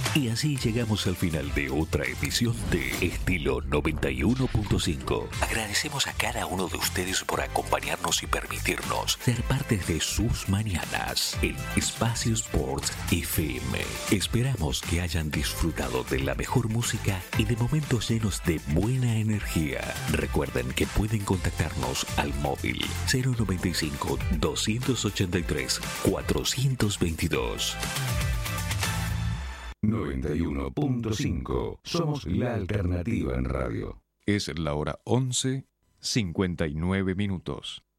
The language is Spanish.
Y así llegamos al final de otra emisión de Estilo 91.5. Agradecemos a cada uno de ustedes por acompañarnos y permitirnos ser parte de sus mañanas en Espacio Sports FM. Esperamos que hayan disfrutado de la mejor música y de momentos llenos de buena energía. Recuerden que pueden contactarnos al móvil 095 283 422. 91.5. Somos la alternativa en radio. Es la hora 11:59 minutos.